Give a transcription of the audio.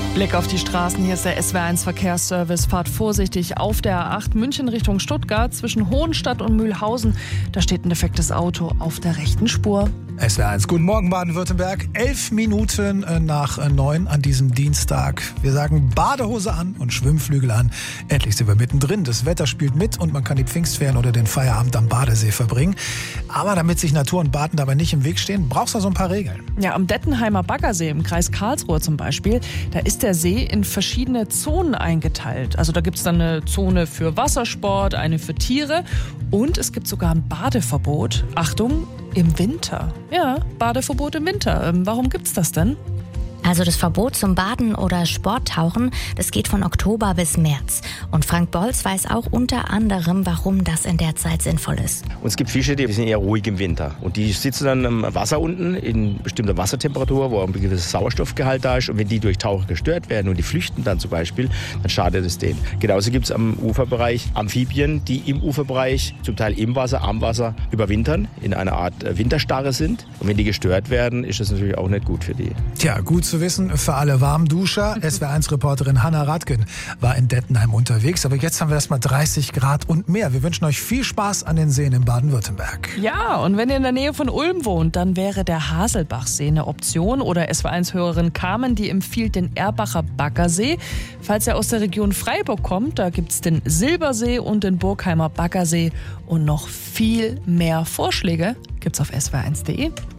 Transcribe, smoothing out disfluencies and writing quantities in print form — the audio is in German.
Blick auf die Straßen, hier ist der SWR1 Verkehrsservice. Fahrt vorsichtig auf der A8 München Richtung Stuttgart zwischen Hohenstadt und Mühlhausen. Da steht ein defektes Auto auf der rechten Spur. SWR1, guten Morgen Baden-Württemberg. 11 Minuten nach 9 an diesem Dienstag. Wir sagen Badehose an und Schwimmflügel an. Endlich sind wir mittendrin. Das Wetter spielt mit und man kann die Pfingstferien oder den Feierabend am Badesee verbringen. Aber damit sich Natur und Baden dabei nicht im Weg stehen, brauchst du so ein paar Regeln. Ja, am Dettenheimer Baggersee im Kreis Karlsruhe zum Beispiel, da ist der See in verschiedene Zonen eingeteilt. Also da gibt es dann eine Zone für Wassersport, eine für Tiere und es gibt sogar ein Badeverbot. Achtung, im Winter. Ja, Badeverbot im Winter. Warum gibt's das denn? Also das Verbot zum Baden oder Sporttauchen, das geht von Oktober bis März. Und Frank Bolz weiß auch unter anderem, warum das in der Zeit sinnvoll ist. Und es gibt Fische, die sind eher ruhig im Winter. Und die sitzen dann im Wasser unten in bestimmter Wassertemperatur, wo ein gewisses Sauerstoffgehalt da ist. Und wenn die durch Tauchen gestört werden und die flüchten dann zum Beispiel, dann schadet es denen. Genauso gibt es am Uferbereich Amphibien, die im Uferbereich, zum Teil im Wasser, am Wasser überwintern, in einer Art Winterstarre sind. Und wenn die gestört werden, ist das natürlich auch nicht gut für die. Tja, gut zu wissen für alle Warmduscher. SWR1-Reporterin Hanna Radgen war in Dettenheim unterwegs. Aber jetzt haben wir erstmal 30 Grad und mehr. Wir wünschen euch viel Spaß an den Seen in Baden-Württemberg. Ja, und wenn ihr in der Nähe von Ulm wohnt, dann wäre der Haselbachsee eine Option. Oder SWR1-Hörerin Carmen, die empfiehlt den Erbacher Baggersee. Falls ihr aus der Region Freiburg kommt, da gibt es den Silbersee und den Burgheimer Baggersee. Und noch viel mehr Vorschläge gibt's auf swr1.de.